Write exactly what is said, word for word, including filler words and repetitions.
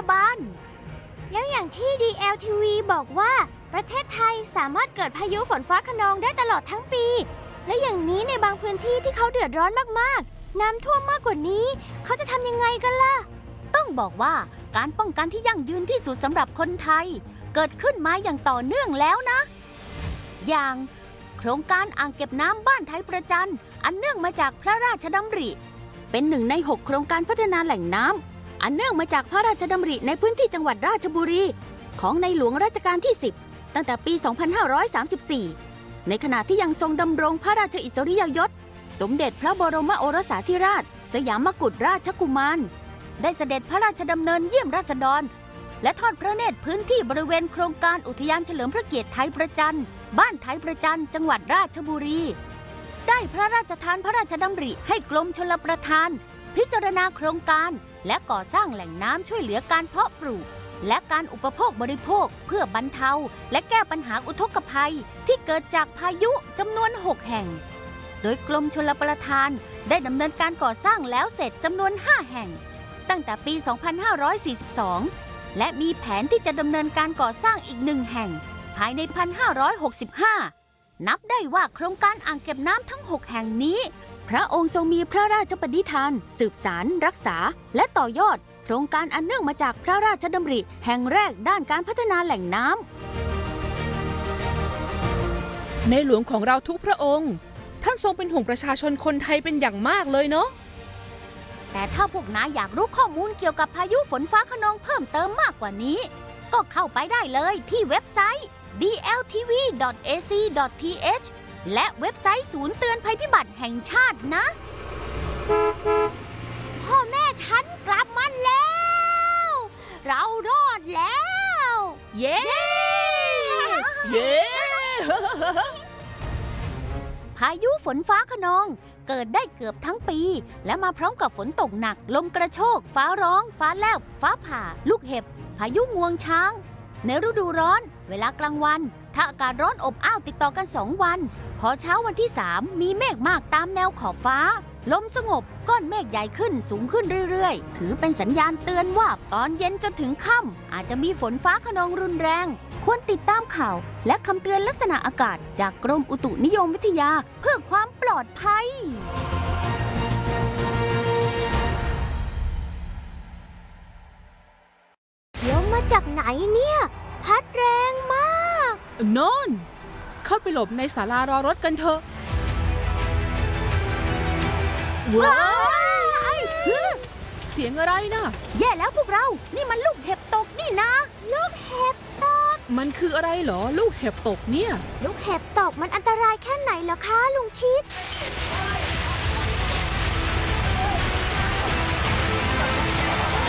บาลแล้วอย่างที่ ดี แอล ที วี บอกว่าประเทศไทยสามารถเกิดพายุฝนฟ้าคะนองได้ตลอดทั้งปีและอย่างนี้ในบางพื้นที่ที่เขาเดือดร้อนมากๆน้ำท่วมมากกว่านี้เขาจะทำยังไงกันล่ะต้องบอกว่าการป้องกันที่ยั่งยืนที่สุดสำหรับคนไทยเกิดขึ้นมาอย่างต่อเนื่องแล้วนะอย่างโครงการอ่างเก็บน้ำบ้านไทยประจันอันเนื่องมาจากพระราชดำริเป็นหนึ่งในหกโครงการพัฒนาแหล่งน้ำอันเนื่องมาจากพระราชดำริในพื้นที่จังหวัดราชบุรีของในหลวงรัชกาลที่สิบตั้งแต่ปี สองพันห้าร้อยสามสิบสี่ ในขณะที่ยังทรงดำรงพระราชอิสริยยศสมเด็จพระบรมโอรสาธิราชสยามกุฎราชกุมารได้เสด็จพระราชดำเนินเยี่ยมราษฎรและทอดพระเนตรพื้นที่บริเวณโครงการอุทยานเฉลิมพระเกียรติไทยประจันบ้านไทยประจันจังหวัดราชบุรีได้พระราชทานพระราชดำริให้กรมชลประทานพิจารณาโครงการและก่อสร้างแหล่งน้ำช่วยเหลือการเพาะปลูกและการอุปโภคบริโภคเพื่อบรรเทาและแก้ปัญหาอุทกภัยที่เกิดจากพายุจำนวนหกแห่งโดยกรมชลประทานได้ดำเนินการก่อสร้างแล้วเสร็จจำนวนห้าแห่งตั้งแต่ปี สองพันห้าร้อยสี่สิบสอง และมีแผนที่จะดำเนินการก่อสร้างอีกหนึ่งแห่งภายใน หนึ่งพันห้าร้อยหกสิบห้า นับได้ว่าโครงการอ่างเก็บน้ำทั้งหกแห่งนี้พระองค์ทรงมีพระราชปณิธานสืบสานรักษาและต่อยอดโครงการอันเนื่องมาจากพระราชดำริแห่งแรกด้านการพัฒนาแหล่งน้ำในหลวงของเราทุกพระองค์ท่านทรงเป็นห่วงประชาชนคนไทยเป็นอย่างมากเลยเนาะแต่ถ้าพวกนายอยากรู้ข้อมูลเกี่ยวกับพายุฝนฟ้าคะนองเพิ่มเติมมากกว่านี้ก็เข้าไปได้เลยที่เว็บไซต์ ดี แอล ที วี ดอท เอ ซี ดอท ที เอช และเว็บไซต์ศูนย์เตือนภัยพิบัติแห่งชาตินะพ่อแม่ฉันกลับมาแล้วเรารอดแล้วเย้เย้พายุฝนฟ้าคะนองเกิดได้เกือบทั้งปีและมาพร้อมกับฝนตกหนักลมกระโชกฟ้าร้องฟ้าแลบฟ้าผ่าลูกเห็บพายุงวงช้างในฤดูร้อนเวลากลางวันถ้าอากาศร้อนอบอ้าวติดต่อกันสองวันพอเช้าวันที่สามมีเมฆมากตามแนวขอบฟ้าลมสงบก้อนเมฆใหญ่ขึ้นสูงขึ้นเรื่อยๆถือเป็นสัญญาณเตือนว่าตอนเย็นจนถึงค่ำอาจจะมีฝนฟ้าคะนองรุนแรงควรติดตามข่าวและคำเตือนลักษณะอากาศจากกรมอุตุนิยมวิทยาเพื่อความปลอดภัยลมมาจากไหนเนี่ยพัดแรงมากนอนเข้าไปหลบในศาลารอรถกันเถอะว้ายเสียงอะไรนะแย่แล้วพวกเรานี่มันลูกเห็บตกนี่นะลูกเห็บตกมันคืออะไรเหรอลูกเห็บตกเนี่ยลูกเห็บตกมันอันตรายแค่ไหนเหรอคะลุงชิด